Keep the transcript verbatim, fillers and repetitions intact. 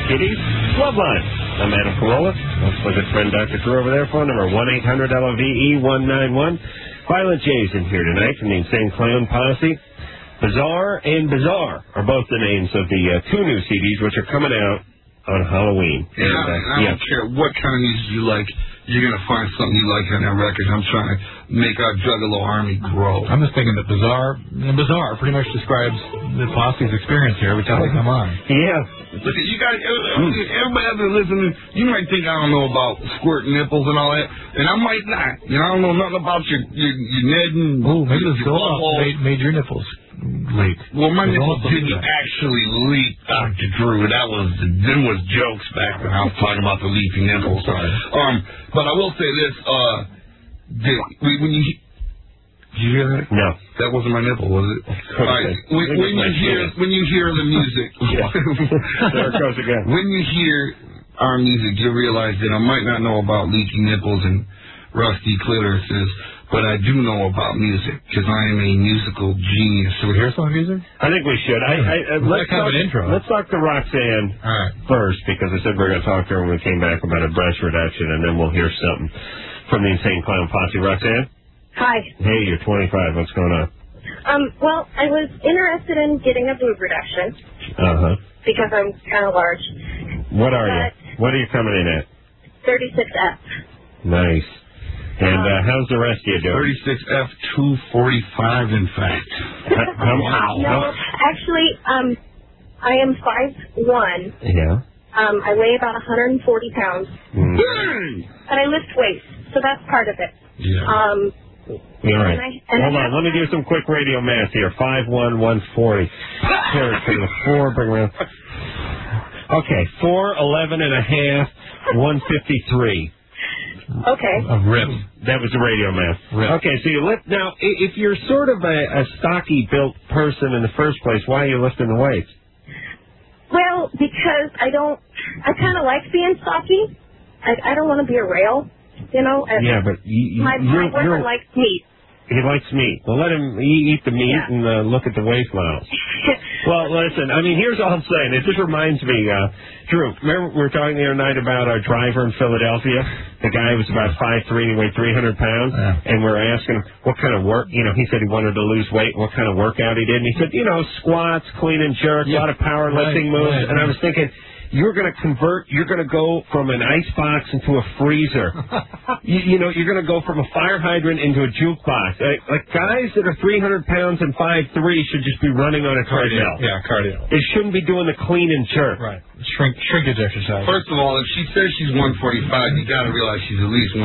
Kitties Love Line. I'm Adam Carolla. Let's look at friend Doctor Drew over there. Phone number one eight hundred L O V E one nine one. Violent J's in here tonight from the Insane Clown Posse. Bizarre and Bizarre are both the names of the uh, two new C Ds which are coming out on Halloween. Yeah, and, uh, I yeah. don't care what kind of music you like. You're going to find something you like on that record. I'm trying to make our Juggalo army grow. I'm just thinking that Bizarre, and Bizarre pretty much describes the Posse's experience here every time they come on. Yeah. Look, you guys, everybody out there listening, you might think I don't know about squirting nipples and all that, and I might not. You know, I don't know nothing about your your, your Ned and oh, maybe the your go-off made, made your nipples leak. Well, my nipples didn't actually leak, Doctor Drew. That was them was jokes back when I was talking about the leaking nipples. Um, but I will say this: uh, the, when you did you hear that? No, that wasn't my nipple, was it? All right. When, when you hear when you hear the music, there it goes again. When you hear our music, you realize that I might not know about leaking nipples and rusty clitorises, but I do know about music because I am a musical genius. Should we hear some music? I think we should. I, I, I, let's kind talk, of an intro. Let's talk to Roxanne All right. first because I said we were going to talk to her when we came back about a breast reduction, and then we'll hear something from the Insane Clown Posse. Roxanne? Hi. Hey, you're twenty-five. What's going on? Um, well, I was interested in getting a boob reduction. Uh-huh. Because I'm kind of large. What are but you? What are you coming in at? thirty-six F. Nice. And uh, how's the rest of you doing? thirty-six F two forty-five, in fact. Wow. No, actually, um, I am five one. Yeah. Um, I weigh about one hundred forty pounds. Mm. And I lift weights, so that's part of it. Yeah. Um, All right. and I, and Hold I on. Let me do some quick radio math here. five one, one forty. Carry to the four. Bring around. Okay. four, eleven and a half, one fifty-three. Okay. A rip. That was the radio math. Rip. Okay, so you lift. Now, i- if you're sort of a, a stocky built person in the first place, why are you lifting the weights? Well, because I don't, I kind of like being stocky. I, I don't want to be a rail, you know. And Yeah, but you, you, my, you're, my boyfriend you're, likes meat. he likes meat. Well, let him e- eat the meat Yeah. and uh, look at the waist models. Well, listen, I mean, here's all I'm saying. It just reminds me, uh, Drew, remember we were talking the other night about our driver in Philadelphia? The guy was about five three, he weighed three hundred pounds, yeah. and we were asking him what kind of work, you know, he said he wanted to lose weight, what kind of workout he did, and he said, you know, squats, clean and jerk, Yeah. a lot of powerlifting Right, moves, right, and I right. was thinking, you're going to convert, you're going to go from an ice box into a freezer. you, you know, you're going to go from a fire hydrant into a jukebox. Like, like guys that are three hundred pounds and five three should just be running on a treadmill. Yeah, cardio. They shouldn't be doing the clean and jerk. Right. Shrink, shrinkage exercise. First of all, if she says she's one forty-five, you got to realize she's at least